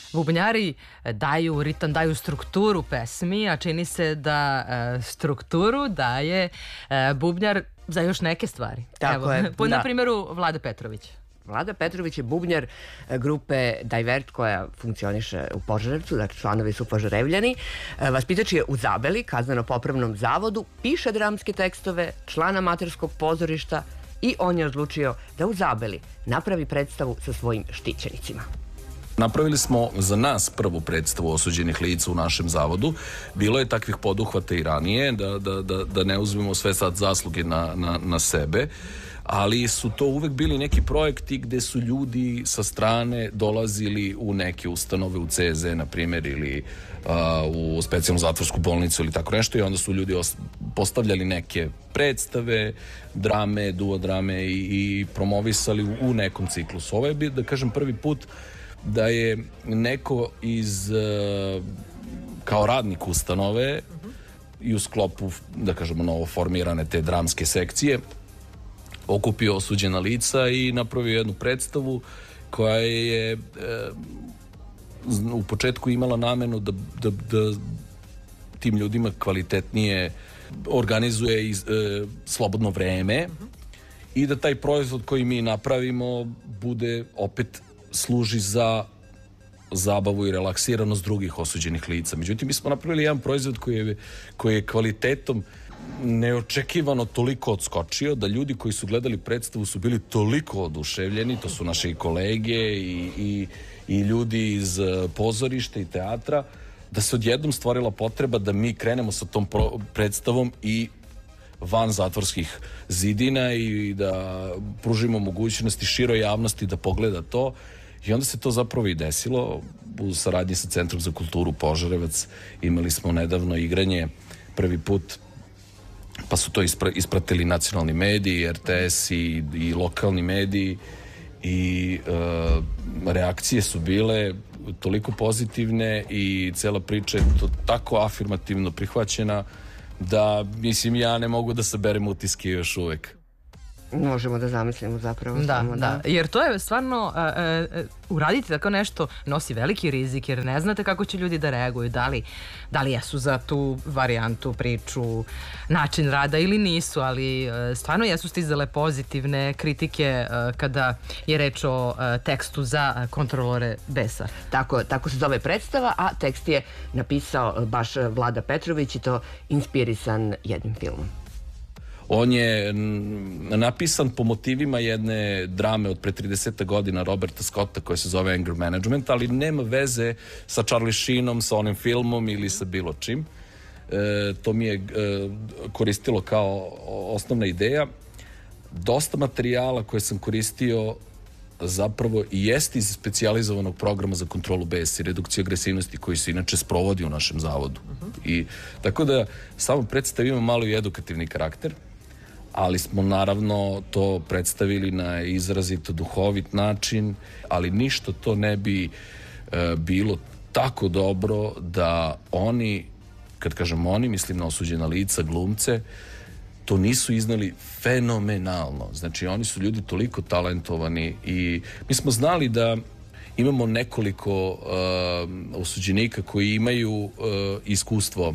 bubnjari daju ritam, daju strukturu pesmi, a čini se da strukturu daje bubnjar za još neke stvari. Tako je, na primjeru Vlade Petrović. Vlada Petrović je bubnjar grupe Divert koja funkcioniše u Požarevcu, dakle članovi su Požarevljani. Vaspitač je u Zabeli, kazneno-popravnom zavodu, piše dramske tekstove, član amaterskog pozorišta i on je odlučio da u Zabeli napravi predstavu sa svojim štićenicima. Napravili smo za nas prvu predstavu osuđenih lica u našem zavodu. Bilo je takvih poduhvata i ranije, da ne uzmemo sve sad zasluge na sebe, ali su to uvek bili neki projekti gde su ljudi sa strane dolazili u neke ustanove, u CZ, na primjer, ili u specijalnu zatvorsku bolnicu ili tako nešto, i onda su ljudi postavljali neke predstave, drame, duodrame i promovisali u nekom ciklusu. Ovo je, da kažem, prvi put da je neko kao radnik ustanove i u sklopu, da kažemo, novo formirane te dramske sekcije okupio osuđena lica i napravio jednu predstavu koja je u početku imala namenu da tim ljudima kvalitetnije organizuje slobodno vreme i da taj proizvod koji mi napravimo bude opet služi za zabavu i relaksiranost drugih osuđenih lica. Međutim, mi smo napravili jedan proizvod koji je kvalitetom neočekivano toliko odskočio da ljudi koji su gledali predstavu su bili toliko oduševljeni, to su naše kolege i ljudi iz pozorišta i teatra, da se odjednom stvorila potreba da mi krenemo sa tom predstavom i van zatvorskih zidina i da pružimo mogućnosti široj javnosti da pogleda to. I onda se to zapravo i desilo u saradnji sa Centrom za kulturu Požarevac. Imali smo nedavno igranje prvi put, pa su to ispratili nacionalni mediji, RTS i lokalni mediji, i reakcije su bile toliko pozitivne i cela priča je tako afirmativno prihvaćena da, mislim, ja ne mogu da saberem utiske još uvek. Možemo da zamislimo zapravo. Da. Jer to je stvarno, uraditi tako nešto nosi veliki rizik, jer ne znate kako će ljudi da reaguju, da li jesu za tu varijantu, priču, način rada ili nisu, ali stvarno jesu stizale pozitivne kritike kada je reč o tekstu za kontrolore besa. Tako se zove predstava, a tekst je napisao baš Vlada Petrović i to inspirisan jednim filmom. On je napisan po motivima jedne drame od pre 30 godina Roberta Scotta koja se zove Anger Management, ali nema veze sa Charlie Sheenom, sa onim filmom ili sa bilo čim. To mi je koristilo kao osnovna ideja. Dosta materijala koje sam koristio zapravo i jeste iz specijalizovanog programa za kontrolu besa i redukciju agresivnosti koji se inače sprovodi u našem zavodu. I tako da samo predstav ima malo i edukativni karakter, ali smo naravno to predstavili na izrazito duhovit način, ali ništa to ne bi bilo tako dobro da oni, kad kažem oni, mislim na osuđena lica, glumce, to nisu iznali fenomenalno. Znači, oni su ljudi toliko talentovani i mi smo znali da imamo nekoliko osuđenika koji imaju iskustvo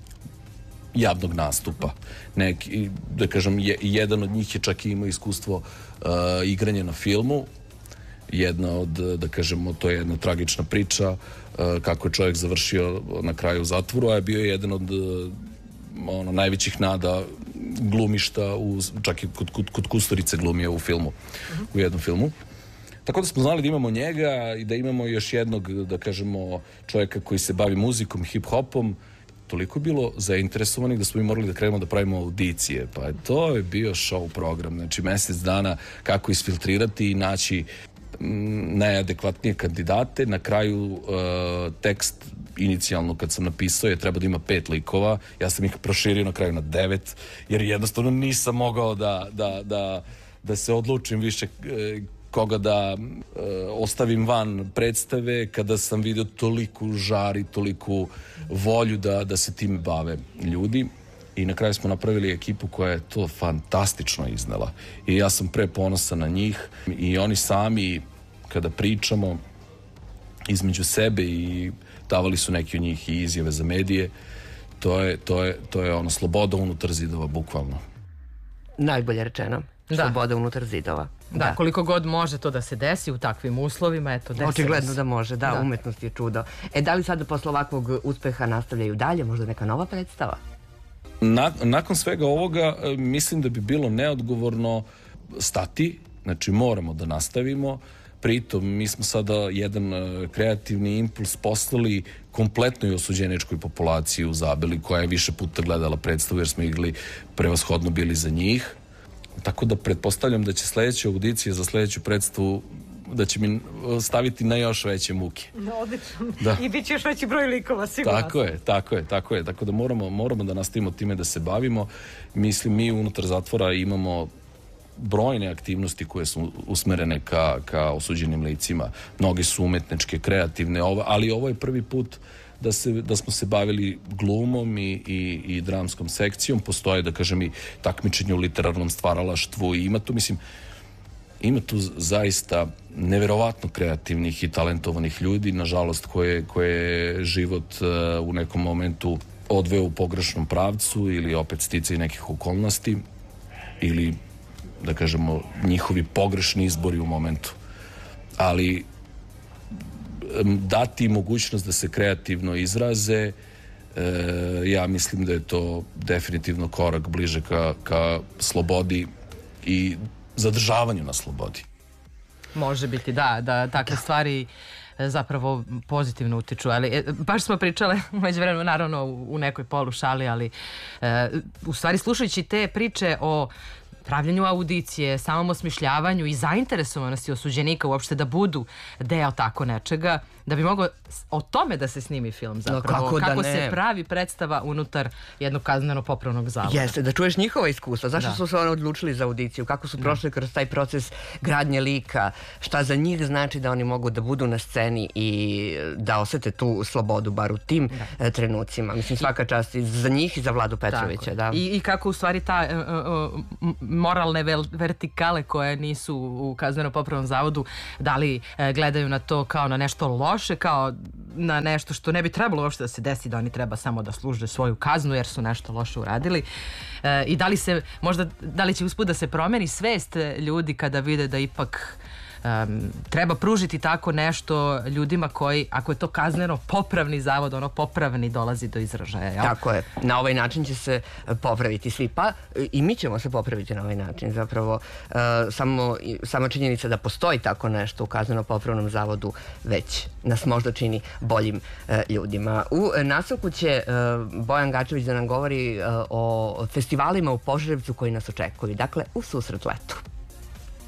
javnog nastupa. Neki, da kažem, jedan od njih je čak i imao iskustvo igranja na filmu. Jedna od, da kažemo, to je jedna tragična priča kako je čovjek završio na kraju u zatvoru, a je bio jedan od najvećih nada glumišta, čak i kod Kusturice glumio u filmu, u jednom filmu. Tako da smo znali da imamo njega i da imamo još jednog, da kažemo, čovjeka koji se bavi muzikom, hip-hopom. Toliko je bilo zainteresovanih da smo mi morali da krenemo da pravimo audicije. Pa to je bio show program. Znači, mjesec dana kako isfiltrirati i naći najadekvatnije kandidate. Na kraju tekst inicijalno kad sam napisao je treba da ima 5 likova. Ja sam ih proširio na kraju na 9, jer jednostavno nisam mogao da se odlučim više koga da ostavim van predstave kada sam vidio toliku žar i toliku volju da se time bave ljudi. I na kraju smo napravili ekipu koja je to fantastično iznela. I ja sam preponosan na njih i oni sami kada pričamo između sebe i davali su neki od njih i izjave za medije. To je ono sloboda unutar zidova, bukvalno. Najbolje rečeno. Sloboda unutar zidova. Da, koliko god može to da se desi u takvim uslovima, eto, desi. Očigledno da može, da, umetnost je čudo. Da li sada posle ovakvog uspeha nastavljaju dalje, možda neka nova predstava? Nakon svega ovoga mislim da bi bilo neodgovorno stati, znači moramo da nastavimo. Pritom mi smo sada jedan kreativni impuls poslali kompletnoj osuđeničkoj populaciji u Zabeli, koja je više puta gledala predstavu jer smo igrali prevashodno bili za njih. Tako da pretpostavljam da će sledeće audicije za sledeću predstavu da će mi staviti na još veće muke. Odlično. Da. I bit će još veći broj likova, sigurno. Tako je. Tako da moramo da nastavimo time da se bavimo. Mislim, mi unutar zatvora imamo brojne aktivnosti koje su usmerene ka osuđenim licima. Mnogi su umetničke, kreativne, ali ovo je prvi put da smo se bavili glumom i dramskom sekcijom. Postoje, da kažem, i takmičenje u literarnom stvaralaštvu i ima tu zaista neverovatno kreativnih i talentovanih ljudi, nažalost, koje život u nekom momentu odveo u pogrešnom pravcu ili opet sticaj nekih okolnosti ili, da kažemo, njihovi pogrešni izbori u momentu. Ali dati mogućnost da se kreativno izraze, ja mislim da je to definitivno korak bliže ka slobodi i zadržavanju na slobodi. Može biti, da takve stvari zapravo pozitivno utiču, ali baš smo pričale među vremenu, naravno u nekoj polušali, ali u stvari slušajući te priče o pravljenju audicije, samom osmišljavanju i zainteresovanosti osuđenika uopšte da budu deo tako nečega, da bi mogao o tome da se snimi film zapravo. Kako se pravi predstava unutar jednog kazneno-popravnog zavoda. Jeste, da čuješ njihova iskustva. Zašto su se oni odlučili za audiciju? Kako su prošli kroz taj proces gradnje lika? Šta za njih znači da oni mogu da budu na sceni i da osete tu slobodu, bar u tim trenucima? Mislim, svaka čast i za njih i za Vladu Petrovića. Da. I kako u stvari ta moralne vertikale koje nisu u kazneno-popravnom zavodu, da li gledaju na to kao na nešto loše, kao na nešto što ne bi trebalo uopšte da se desi, da oni treba samo da služe svoju kaznu jer su nešto loše uradili. I da li će usput da se promeni svest ljudi kada vide da ipak treba pružiti tako nešto ljudima koji, ako je to kazneno popravni zavod, ono popravni dolazi do izražaja. Jel? Tako je. Na ovaj način će se popraviti svi. Pa i mi ćemo se popraviti na ovaj način. Zapravo, sama činjenica da postoji tako nešto u kazneno popravnom zavodu već nas možda čini boljim ljudima. U nastavku će Bojan Gačević da nam govori o festivalima u Požarevcu koji nas očekuju. Dakle, u susret letu.